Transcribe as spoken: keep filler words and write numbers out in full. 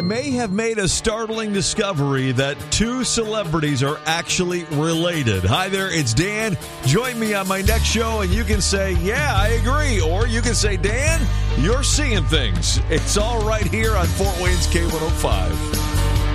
I may have made a startling discovery that two celebrities are actually related. Hi there, it's Dan. Join me on my next show, and you can say, yeah, I agree. Or you can say, Dan, you're seeing things. It's all right here on Fort Wayne's K one oh five.